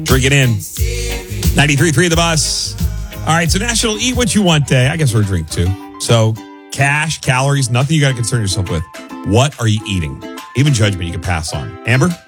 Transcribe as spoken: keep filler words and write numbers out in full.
Drink it in. ninety-three point three The Bus. All right, so National Eat What You Want Day. I guess we're a drink too. So cash, calories, nothing you got to concern yourself with. What are you eating? Even judgment you can pass on. Amber?